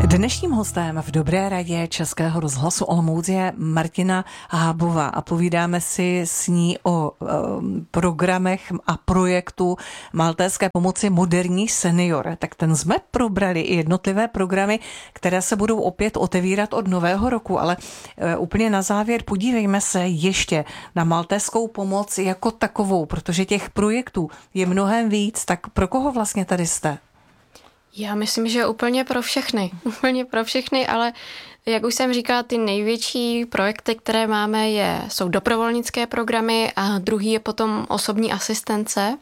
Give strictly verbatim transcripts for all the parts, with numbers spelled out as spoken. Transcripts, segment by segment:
Dnešním hostem v Dobré radě Českého rozhlasu Olomouc je Martina Hábová a povídáme si s ní o um, programech a projektu maltéské pomoci Moderní senior. Tak ten jsme probrali i jednotlivé programy, které se budou opět otevírat od nového roku, ale uh, úplně na závěr podívejme se ještě na maltéskou pomoc jako takovou, protože těch projektů je mnohem víc, tak pro koho vlastně tady jste? Já myslím, že úplně pro všechny. Úplně pro všechny, ale jak už jsem říkala, ty největší projekty, které máme, je, jsou dobrovolnické programy a druhý je potom osobní asistence.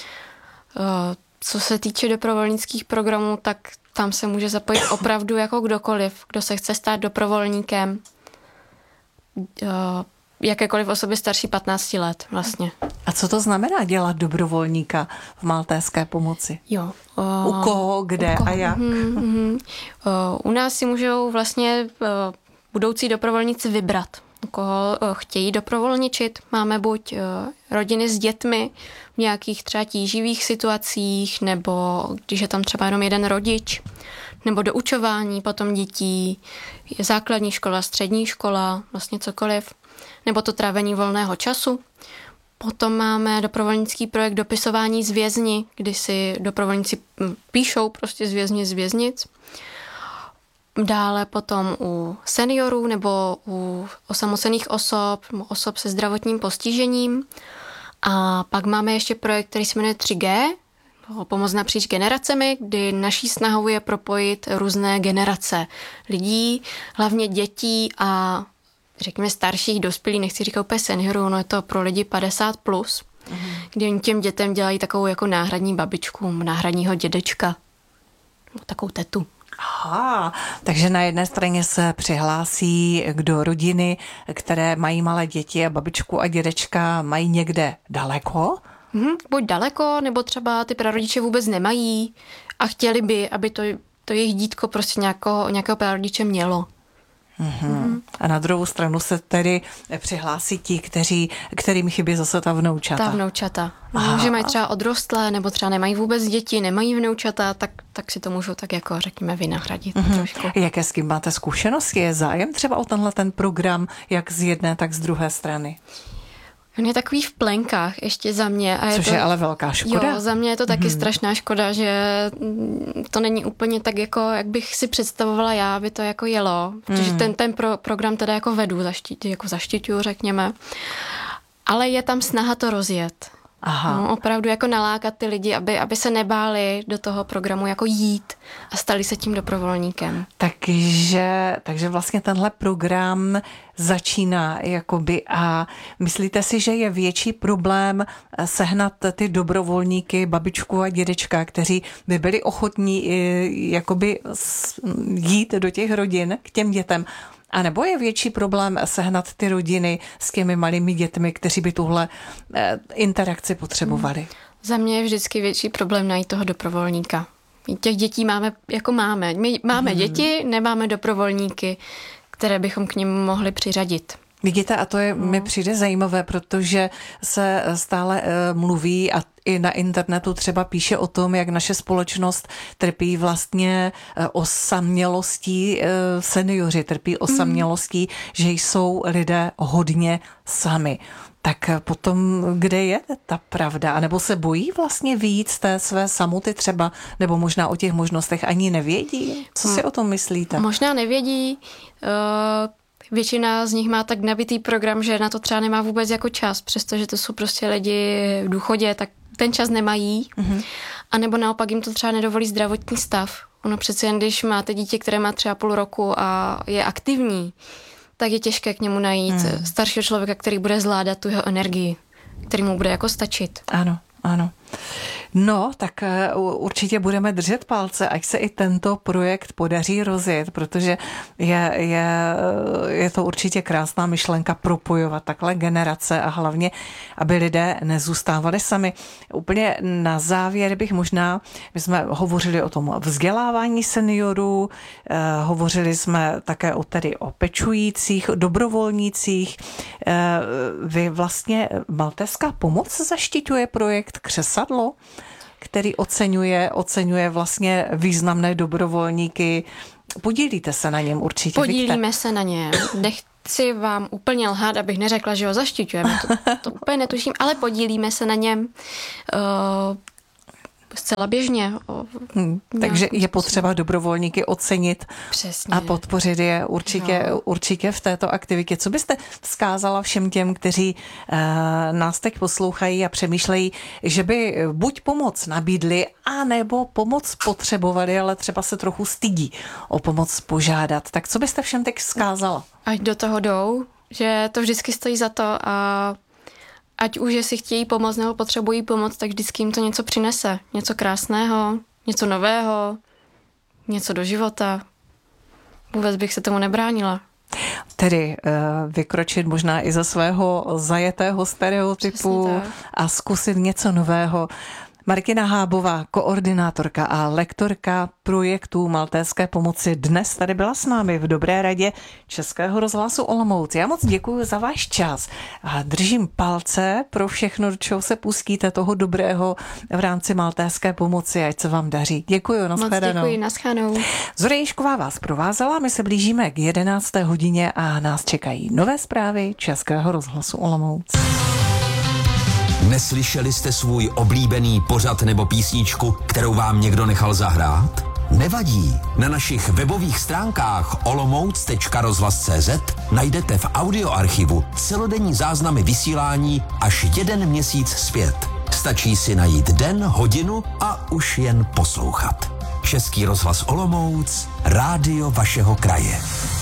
Co se týče dobrovolnických programů, tak tam se může zapojit opravdu jako kdokoliv, kdo se chce stát dobrovolníkem. Jakékoliv osoby starší patnáct let vlastně. A co to znamená dělat dobrovolníka v maltéské pomoci? Jo. Uh, u koho, kde u koho, a jak? Uh, uh, uh, u nás si můžou vlastně uh, budoucí dobrovolníci vybrat, u koho uh, chtějí dobrovolničit. Máme buď uh, rodiny s dětmi v nějakých třeba tíživých situacích, nebo když je tam třeba jenom jeden rodič, nebo doučování potom dětí, základní škola, střední škola, vlastně cokoliv, nebo to trávení volného času. Potom máme dobrovolnický projekt dopisování z vězni, kdy si dobrovolníci píšou prostě z vězni z věznic. Dále potom u seniorů nebo u osamocených osob, osob se zdravotním postižením. A pak máme ještě projekt, který se jmenuje tři gé, pomoc napříč generacemi, kdy naší snahou je propojit různé generace lidí, hlavně dětí a řekněme starších, dospělých, nechci říkat úplně seniorů, no je to pro lidi padesát plus, mm. kdy oni těm dětem dělají takovou jako náhradní babičku, náhradního dědečka, takovou tetu. Aha, takže na jedné straně se přihlásí do rodiny, které mají malé děti a babičku a dědečka mají někde daleko? Mm, buď daleko, nebo třeba ty prarodiče vůbec nemají a chtěli by, aby to, to jejich dítko prostě nějakého, nějakého prarodiče mělo. Uhum. A na druhou stranu se tedy přihlásí ti, kteří, kterým chybí zase ta vnoučata. Ta vnoučata. No, že mají třeba odrostlé, nebo třeba nemají vůbec děti, nemají vnoučata, tak, tak si to můžou tak jako řekněme vynahradit uhum. trošku. Jaké s kým máte zkušenosti? Je zájem třeba o tenhle ten program, jak z jedné, tak z druhé strany? On je takový v plenkách ještě za mě. A je Což to, je ale velká škoda. Jo, za mě je to taky hmm. strašná škoda, že to není úplně tak, jako, jak bych si představovala já, aby to jako jelo. Protože hmm. ten, ten pro, program teda jako vedu, zaštít, jako zaštiťuju, řekněme. Ale je tam snaha to rozjet. Aha. No, opravdu jako nalákat ty lidi, aby, aby se nebáli do toho programu jako jít a stali se tím dobrovolníkem. Takže, takže vlastně tenhle program začíná jakoby a myslíte si, že je větší problém sehnat ty dobrovolníky, babičku a dědečka, kteří by byli ochotní jakoby jít do těch rodin k těm dětem? A nebo je větší problém sehnat ty rodiny s těmi malými dětmi, kteří by tuhle interakci potřebovali? Hmm. Za mě je vždycky větší problém najít toho dobrovolníka. Těch dětí máme, jako máme. My máme hmm. děti, nemáme dobrovolníky, které bychom k nim mohli přiřadit. Vidíte, a to je, mi přijde zajímavé, protože se stále uh, mluví a i na internetu třeba píše o tom, jak naše společnost trpí vlastně uh, osamělostí, uh, seniori trpí osamělostí, mm. že jsou lidé hodně sami. Tak potom, kde je ta pravda? A nebo se bojí vlastně víc té své samoty třeba, nebo možná o těch možnostech ani nevědí? Co si o tom myslíte? Možná nevědí, uh... Většina z nich má tak nabitý program, že na to třeba nemá vůbec jako čas, přestože to jsou prostě lidi v důchodě, tak ten čas nemají. Mm-hmm. A nebo naopak jim to třeba nedovolí zdravotní stav. Ono přece jen, když máte dítě, které má třeba půl roku a je aktivní, tak je těžké k němu najít mm. staršího člověka, který bude zvládat tu jeho energii, který mu bude jako stačit. Ano, ano. No, tak určitě budeme držet palce, ať se i tento projekt podaří rozjet, protože je, je, je to určitě krásná myšlenka propojovat takhle generace a hlavně, aby lidé nezůstávali sami. Úplně na závěr bych možná, my jsme hovořili o tom vzdělávání seniorů, eh, hovořili jsme také o, tedy o pečujících, dobrovolnících. Eh, vy vlastně maltéská pomoc zaštiťuje projekt Křesadlo, který oceňuje, oceňuje vlastně významné dobrovolníky. Podílíte se na něm určitě. Podílíme Víte? se na něm. Nechci vám úplně lhát, abych neřekla, že ho zaštiťujeme. To, to úplně netuším, ale podílíme se na něm. Uh, Zcela běžně. Hmm, takže je potřeba dobrovolníky ocenit. Přesně. A podpořit je určitě, určitě v této aktivitě. Co byste vzkázala všem těm, kteří uh, nás teď poslouchají a přemýšlejí, že by buď pomoc nabídli, anebo pomoc potřebovali, ale třeba se trochu stydí o pomoc požádat. Tak co byste všem teď vzkázala? Ať do toho jdou, že to vždycky stojí za to a ať už, jestli chtějí pomoct nebo potřebují pomoc, tak vždycky jim to něco přinese. Něco krásného, něco nového, něco do života. Vůbec bych se tomu nebránila. Tedy uh, vykročit možná i ze svého zajetého stereotypu a zkusit něco nového. Martina Hábová, koordinátorka a lektorka projektů Maltéské pomoci, dnes tady byla s námi v Dobré radě Českého rozhlasu Olomouc. Já moc děkuji za váš čas a držím palce pro všechno, do čeho se pustíte toho dobrého v rámci Maltéské pomoci, ať se vám daří. Děkuji, nashledanou. Moc děkuji, nashledanou. Zora Ježková vás provázela, my se blížíme k jedenácté hodině a nás čekají nové zprávy Českého rozhlasu Olomouc. Neslyšeli jste svůj oblíbený pořad nebo písničku, kterou vám někdo nechal zahrát? Nevadí, na našich webových stránkách olomouc tečka rozhlas tečka cé zet najdete v audioarchivu celodenní záznamy vysílání až jeden měsíc zpět. Stačí si najít den, hodinu a už jen poslouchat. Český rozhlas Olomouc, rádio vašeho kraje.